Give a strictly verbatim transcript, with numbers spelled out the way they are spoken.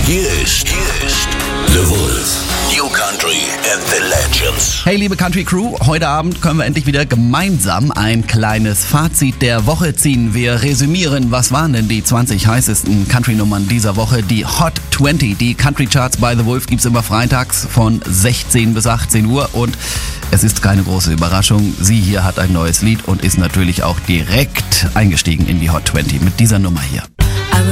Hier ist, hier ist The Wolf. New Country and the Legends. Hey liebe Country Crew, heute Abend können wir endlich wieder gemeinsam ein kleines Fazit der Woche ziehen. Wir resümieren, was waren denn die zwanzig heißesten Country-Nummern dieser Woche, die Hot zwanzig. Die Country Charts by The Wolf gibt's immer freitags von sechzehn bis achtzehn Uhr und es ist keine große Überraschung, sie hier hat ein neues Lied und ist natürlich auch direkt eingestiegen in die Hot zwanzig mit dieser Nummer hier.